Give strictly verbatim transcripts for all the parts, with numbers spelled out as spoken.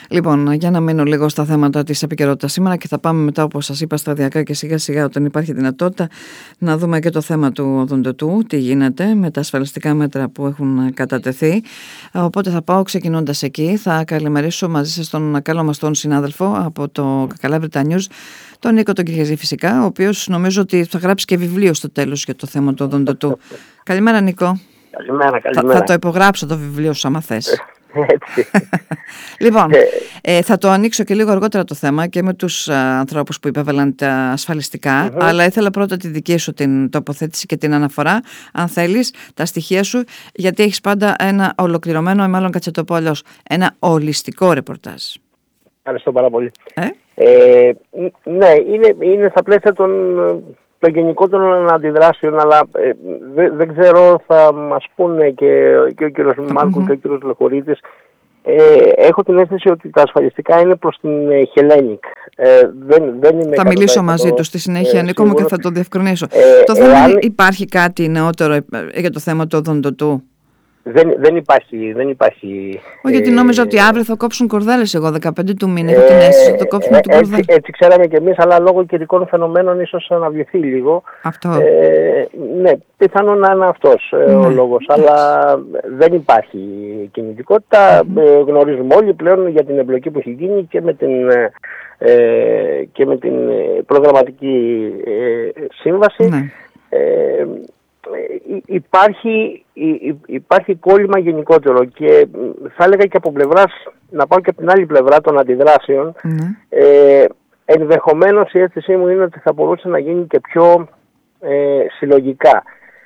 Λοιπόν, για να μείνω λίγο στα θέματα της επικαιρότητας σήμερα και θα πάμε μετά, όπως σας είπα, σταδιακά και σιγά σιγά όταν υπάρχει δυνατότητα να δούμε και το θέμα του οδοντοτού, τι γίνεται με τα ασφαλιστικά μέτρα που έχουν κατατεθεί. Οπότε θα πάω ξεκινώντας εκεί. Θα καλημερίσω μαζί σας τον καλό μας τον συνάδελφο από το Κακαλάβρητα News, τον Νίκο τον Κυριαζή φυσικά, ο οποίος νομίζω ότι θα γράψει και βιβλίο στο τέλος για το θέμα του οδοντοτού. Καλημέρα Νίκο. Καλημέρα, καλημέρα. Θα, θα το υπογράψω το βιβλίο σου άμα θες. Έτσι. Λοιπόν, ε, θα το ανοίξω και λίγο αργότερα το θέμα και με τους α, ανθρώπους που υπέβαλαν τα ασφαλιστικά, mm-hmm. αλλά ήθελα πρώτα τη δική σου την τοποθέτηση και την αναφορά, αν θέλεις, τα στοιχεία σου, γιατί έχεις πάντα ένα ολοκληρωμένο, ή μάλλον κάτσε το πω αλλιώς, ένα ολιστικό ρεπορτάζ. Ευχαριστώ πάρα πολύ. Ε? Ε, ναι, είναι, είναι στα πλαίσια των... των γενικότερων αντιδράσεων, αλλά ε, δε, δεν ξέρω, θα μας πούνε και, και ο κύριος mm-hmm. Μάρκου και ο κύριος Λεχορίτης. Ε, έχω την αίσθηση ότι τα ασφαλιστικά είναι προς την ε, Hellenic. Ε, δεν, δεν είμαι θα μιλήσω μαζί του στη συνέχεια, ε, Νίκο μου, και θα το διευκρινίσω. Ε, το θέμα εάν... υπάρχει κάτι νεότερο για το θέμα του οδοντοτού? Δεν, δεν υπάρχει. Δεν υπάρχει Όχι, γιατί νόμιζα ε, ότι αύριο θα κόψουν κορδέλες. Εγώ δεκαπέντε του μήνα έχω ε, την αίσθηση ότι θα κόψουν ε, την κορδέλα. Έτσι, έτσι ξέραμε κι εμείς, αλλά λόγω καιρικών φαινομένων ίσως αναβληθεί λίγο. Αυτό. Ε, ναι, πιθανόν να είναι αυτός ε, ναι. ο λόγος. Αλλά δεν υπάρχει κινητικότητα. Mm-hmm. Ε, γνωρίζουμε όλοι πλέον για την εμπλοκή που έχει γίνει και με την, ε, και με την προγραμματική ε, σύμβαση. Ναι. Ε, Υπάρχει, υπάρχει κόλλημα γενικότερο και θα έλεγα και από πλευράς, να πάω και από την άλλη πλευρά των αντιδράσεων, mm. ε, ενδεχομένως η αίσθησή μου είναι ότι θα μπορούσε να γίνει και πιο ε, συλλογικά.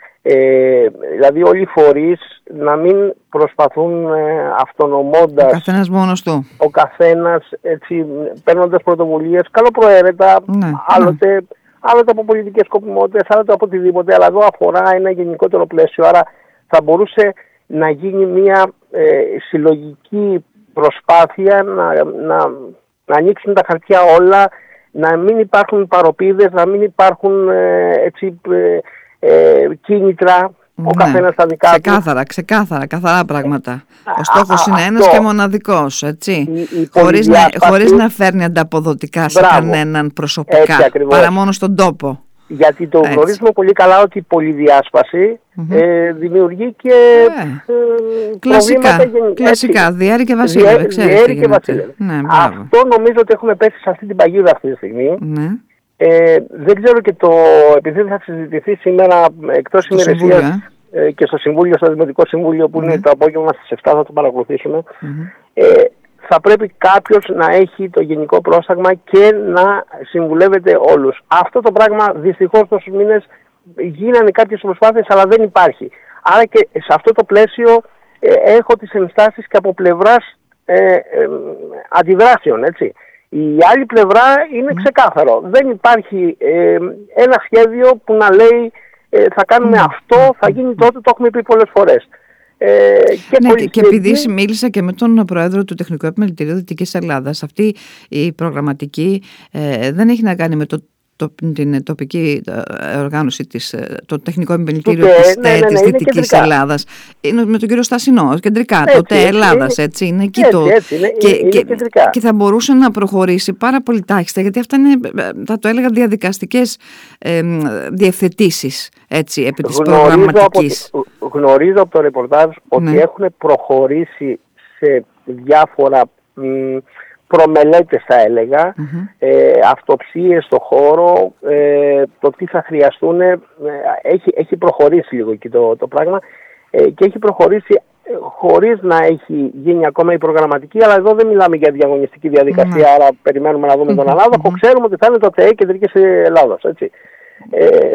Ε, δηλαδή όλοι οι φορείς να μην προσπαθούν ε, αυτονομώντας, ο καθένας μόνος του, ο καθένας έτσι, παίρνοντας πρωτοβουλίες καλοπροαίρετα, ναι, άλλοτε ναι. άλλοτε από πολιτικές σκοπιμότητες, άλλοτε από οτιδήποτε, αλλά εδώ αφορά ένα γενικότερο πλαίσιο, άρα θα μπορούσε να γίνει μια ε, συλλογική προσπάθεια να, να, να ανοίξουν τα χαρτιά όλα, να μην υπάρχουν παροπίδες, να μην υπάρχουν ε, έτσι, ε, ε, κίνητρα, ναι, ο καθένας στα δικά του. Ξεκάθαρα, ξεκάθαρα, καθαρά πράγματα. Ο στόχος είναι ένας και μοναδικός, έτσι. Η, η χωρίς, να, χωρίς να φέρνει ανταποδοτικά σε Μπράβο. κανέναν προσωπικά, παρά μόνο στον τόπο. Γιατί το έτσι. γνωρίζουμε πολύ καλά ότι η πολυδιάσπαση mm-hmm. ε, δημιουργεί και ε, ε, κλασικά, κλασικά, διάρρη και βασίλευε. Διάρρη και βασίλευε. Ναι, αυτό νομίζω ότι έχουμε πέσει σε αυτή την παγίδα αυτή τη στιγμή. Ναι. Ε, δεν ξέρω και το, επειδή θα συζητηθεί σήμερα εκτός ημερησίας ε, και στο Συμβούλιο, στο Δημοτικό Συμβούλιο που mm-hmm. είναι το απόγευμα στις εφτά, θα το παρακολουθήσουμε, mm-hmm. ε, θα πρέπει κάποιος να έχει το γενικό πρόσταγμα και να συμβουλεύεται όλους. Αυτό το πράγμα δυστυχώς τόσους μήνες γίνανε κάποιες προσπάθειες, αλλά δεν υπάρχει. Άρα και σε αυτό το πλαίσιο ε, έχω τις ενστάσεις και από πλευράς ε, ε, αντιδράσεων, έτσι. Η άλλη πλευρά είναι ξεκάθαρο. Δεν υπάρχει ε, ένα σχέδιο που να λέει ε, θα κάνουμε mm. αυτό, θα γίνει τότε, το έχουμε πει πολλές φορές. Ε, και, ναι, και, και επειδή μίλησα και με τον Πρόεδρο του Τεχνικού Επιμελητηρίου Δυτικής Ελλάδας, αυτή η προγραμματική ε, δεν έχει να κάνει με το Το, την τοπική οργάνωση, της, το τεχνικό επιμελητήριο ναι, της, ναι, ναι, ναι, της Δυτικής Ελλάδας. Είναι με τον κύριο Στασινό, κεντρικά, έτσι, το ΤΕ Ελλάδας, είναι, έτσι, είναι εκεί έτσι, το... Έτσι, είναι, και, είναι και, και θα μπορούσε να προχωρήσει πάρα πολύ τάχιστα, γιατί αυτά είναι, θα το έλεγα, διαδικαστικές ε, διευθετήσεις, έτσι, επί της γνωρίζω προγραμματικής. Από, γνωρίζω από το ρεπορτάζ ότι ναι. έχουν προχωρήσει σε διάφορα... Μ, προμελέτες θα έλεγα, mm-hmm. ε, αυτοψίες στο χώρο, ε, το τι θα χρειαστούν, ε, έχει, έχει προχωρήσει λίγο εκεί το, το πράγμα ε, και έχει προχωρήσει ε, χωρίς να έχει γίνει ακόμα η προγραμματική, αλλά εδώ δεν μιλάμε για διαγωνιστική διαδικασία, mm-hmm. άρα περιμένουμε να δούμε mm-hmm. τον ανάδοχο, mm-hmm. ξέρουμε ότι θα είναι το ΤΕ Κεντρικής Ελλάδος, έτσι. Ε, ε,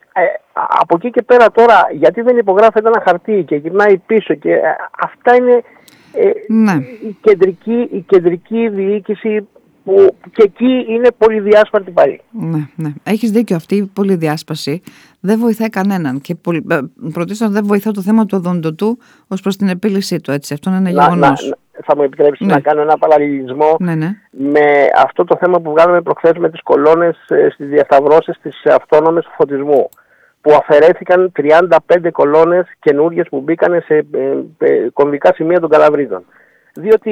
από εκεί και πέρα τώρα, γιατί δεν υπογράφεται ένα χαρτί και γυρνάει πίσω και ε, αυτά είναι... Ε, ναι. η, κεντρική, η κεντρική διοίκηση που και εκεί είναι πολυδιάσπαρτη πάλι. Ναι, ναι. Έχεις δίκιο, αυτή η πολυδιάσπαση δεν βοηθάει κανέναν και πολυ... πρωτίστως δεν βοηθά το θέμα του οδοντοτού ως προς την επίλυσή του, έτσι. Αυτό είναι ένα να, γεγονός. Να, θα μου επιτρέψει ναι. να κάνω ένα παραλληλισμό ναι, ναι. με αυτό το θέμα που βγάλαμε προχθές με τις κολόνες ε, στις διασταυρώσεις της αυτόνομες φωτισμού, που αφαιρέθηκαν τριάντα πέντε κολόνες καινούργιες που μπήκαν σε ε, ε, κομβικά σημεία των Καλαβρίτων. Διότι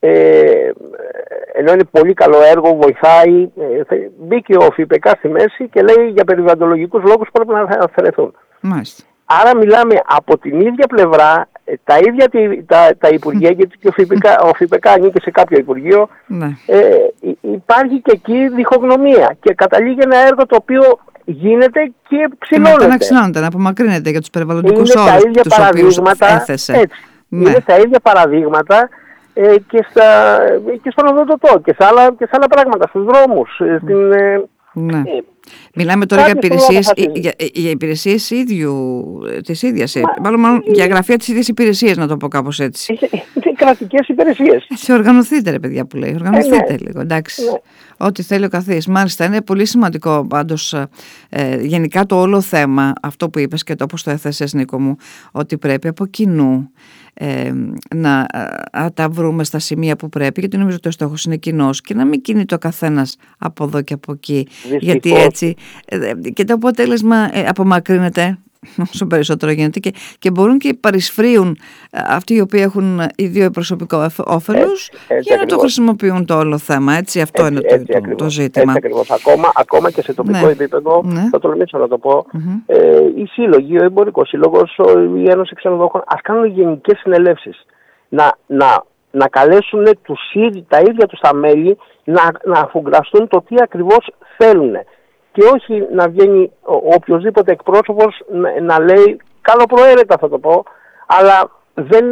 ε, ενώ είναι πολύ καλό έργο, βοηθάει, ε, μπήκε ο ΦΥΠΕΚΑ στη μέση και λέει για περιβαλλοντολογικούς λόγους πρέπει να αφαιρεθούν. Μάλιστα. Άρα μιλάμε από την ίδια πλευρά, τα ίδια τα, τα Υπουργεία, γιατί και ο ΦΥΠΕΚΑ, ο ΦΥΠΕΚΑ ανήκει σε κάποιο Υπουργείο, ναι. ε, υπάρχει και εκεί διχογνωμία και καταλήγει ένα έργο το οποίο γίνεται και ψηλώνεται. Και να ξυλώνεται, να απομακρύνεται για τους περιβαλλοντικούς όρους τα ίδια τους οποίους έθεσε. Έτσι, ναι. Είναι τα ίδια παραδείγματα ε, και, στα, και στον οδοντοτό και σε άλλα, και σε άλλα πράγματα, στους δρόμους, mm. στην... Ε, ναι. ε, Μιλάμε τώρα για υπηρεσίες, για, για υπηρεσίες ίδιου, της ίδιας, Μα, μάλλον, μάλλον η... για γραφεία της ίδιας υπηρεσίας, να το πω κάπως έτσι. Είναι κρατικές υπηρεσίες. Σε οργανωθείτε ρε παιδιά που λέει, οργανωθείτε ε, ναι. λίγο, εντάξει. Ναι. Ό,τι θέλει ο καθής. Μάλιστα, είναι πολύ σημαντικό πάντως ε, γενικά το όλο θέμα, αυτό που είπες και το όπως το έθεσες Νίκο μου, ότι πρέπει από κοινού ε, να α, τα βρούμε στα σημεία που πρέπει, γιατί νομίζω ότι ο στόχος είναι κοινός και να μην κινείται ο καθένας από εδώ και από εκεί. Δυστυχώς. Γιατί έτσι ε, και το αποτέλεσμα ε, απομακρύνεται όσο περισσότερο γίνεται και, και μπορούν και παρισφρίουν αυτοί οι οποίοι έχουν ίδιο προσωπικό όφελος για να το χρησιμοποιούν το όλο θέμα. Έτσι, αυτό έτσι, είναι το, έτσι, το, το ζήτημα. Έτσι ακριβώς. Ακόμα, ακόμα και σε τοπικό ναι. επίπεδο, ναι. θα τολμήσω να το πω, mm-hmm. ε, οι σύλλογοι, ο Εμπορικός Σύλλογος, η Ένωση Ξενοδόχων, ας κάνουν γενικές συνελεύσεις. Να, να, να καλέσουν τους, τα ίδια τους τα μέλη να, να αφουγκραστούν το τι ακριβώς θέλουν. Και όχι να βγαίνει ο οποιοσδήποτε εκπρόσωπος να, να λέει καλοπροαίρετα θα το πω, αλλά δεν,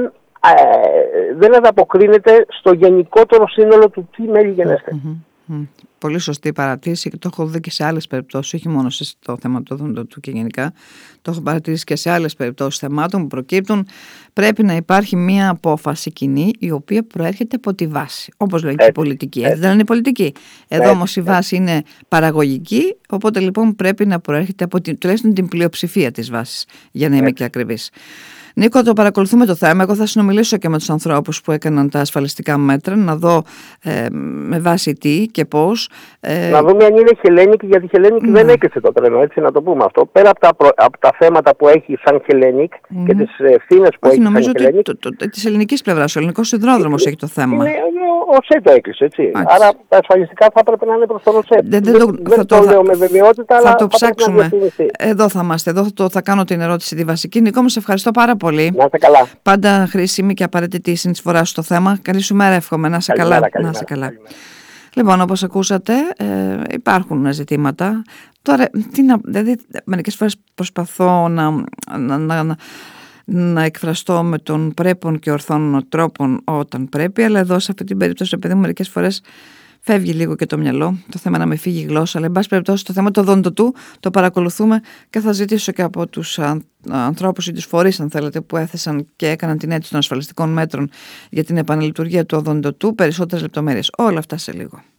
ε, δεν ανταποκρίνεται στο γενικότερο σύνολο του τι μέλη γενέστε. Mm-hmm. Πολύ σωστή παρατήρηση και το έχω δει και σε άλλες περιπτώσεις, όχι μόνο στο θέμα του οδοντοτού και γενικά. Το έχω παρατηρήσει και σε άλλες περιπτώσεις θεμάτων που προκύπτουν. Πρέπει να υπάρχει μια απόφαση κοινή η οποία προέρχεται από τη βάση. Όπως λέει και η πολιτική. Έτσι δεν είναι η πολιτική. Εδώ όμως η βάση είναι παραγωγική, οπότε λοιπόν πρέπει να προέρχεται από την, τουλάχιστον την πλειοψηφία της βάσης, για να είμαι και ακριβής. Νίκο, το παρακολουθούμε το θέμα. Εγώ θα συνομιλήσω και με τους ανθρώπους που έκαναν τα ασφαλιστικά μέτρα, να δω ε, με βάση τι και πώς. Ε... Να δούμε αν είναι Hellenic, γιατί Hellenic ναι. δεν έκλεισε το τρένο, έτσι να το πούμε αυτό. Πέρα από τα, προ... από τα θέματα που έχει σαν Hellenic mm. και τις ευθύνες που Όχι, έχει νομίζω σαν Hellenic. Το, το, το, της ελληνικής πλευράς, ο ελληνικός σιδηρόδρομος έχει το θέμα. Είναι, ο ΟΣΕ το έκλεισε, έτσι. Άξι. Άρα τα ασφαλιστικά θα έπρεπε να είναι προς τον ΟΣΕ. Δεν, δεν, δεν, δεν το, το λέω με βεβαιότητα, θα αλλά το ψάξουμε. Εδώ θα είμαστε, εδώ θα, θα κάνω την ερώτηση τη βασική. Νίκο, μου σε ευχαριστώ πάρα πολύ. Να είστε καλά. Πάντα χρήσιμη και απαραίτητη η συνεισφορά σου στο θέμα. Καλή σου μέρα, εύχομαι. Να είσαι καλά. Καλημέρα, να είσαι καλά. Λοιπόν, όπως ακούσατε, ε, υπάρχουν ζητήματα. Τώρα, τι να, δηλαδή, μερικές φορές προσπαθώ να, να, να, να, να εκφραστώ με τον πρέπον και ορθών τρόπων όταν πρέπει, αλλά εδώ σε αυτή την περίπτωση, επειδή μερικές φορές φεύγει λίγο και το μυαλό, το θέμα να με φύγει η γλώσσα, αλλά εν πάση περιπτώσει το θέμα το οδοντοτού το παρακολουθούμε και θα ζητήσω και από τους ανθρώπους ή τους φορείς, αν θέλετε, που έθεσαν και έκαναν την αίτηση των ασφαλιστικών μέτρων για την επαναλειτουργία του οδοντοτού περισσότερες λεπτομέρειες. Όλα αυτά σε λίγο.